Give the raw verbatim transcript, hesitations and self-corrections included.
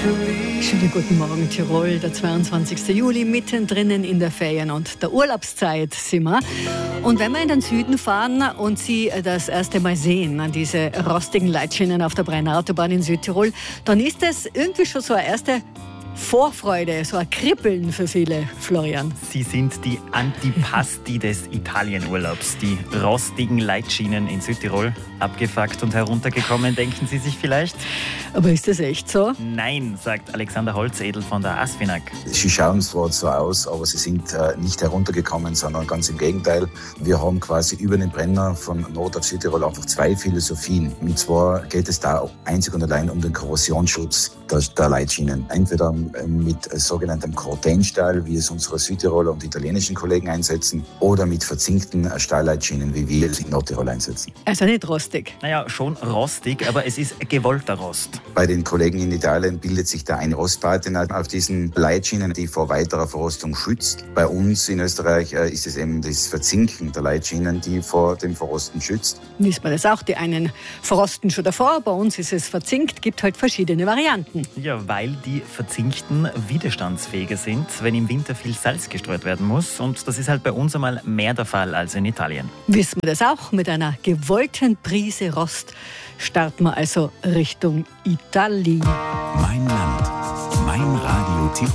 Schönen guten Morgen, Tirol, der zweiundzwanzigsten Juli, mittendrin in der Ferien- und der Urlaubszeit sind wir. Und wenn wir in den Süden fahren und Sie das erste Mal sehen, diese rostigen Leitschienen auf der Brenner Autobahn in Südtirol, dann ist es irgendwie schon so eine erste Vorfreude, so ein Kribbeln für viele, Florian. Sie sind die Antipasti des Italienurlaubs. Die rostigen Leitschienen in Südtirol, abgefuckt und heruntergekommen, denken Sie sich vielleicht? Aber ist das echt so? Nein, sagt Alexander Holzedel von der ASFINAG. Sie schauen zwar so aus, aber sie sind äh, nicht heruntergekommen, sondern ganz im Gegenteil. Wir haben quasi über den Brenner von Nord auf Südtirol einfach zwei Philosophien. Und zwar geht es da einzig und allein um den Korrosionsschutz der, der Leitschienen. Entweder mit sogenanntem Corten-Stahl, wie es unsere Südtiroler und italienischen Kollegen einsetzen, oder mit verzinkten Stahlleitschienen, wie wir es in Nordtirol einsetzen. Also nicht rostig? Naja, schon rostig, aber es ist gewollter Rost. Bei den Kollegen in Italien bildet sich da eine Rostpatina auf diesen Leitschienen, die vor weiterer Verrostung schützt. Bei uns in Österreich ist es eben das Verzinken der Leitschienen, die vor dem Verrosten schützt. Wissen wir das auch, die einen verrosten schon davor, bei uns ist es verzinkt, gibt halt verschiedene Varianten. Ja, weil die verzinkten widerstandsfähiger sind, wenn im Winter viel Salz gestreut werden muss. Und das ist halt bei uns einmal mehr der Fall als in Italien. Wissen wir das auch, mit einer gewollten Prise Rost starten wir also Richtung Italien. Mein Land, mein Radio Tirol.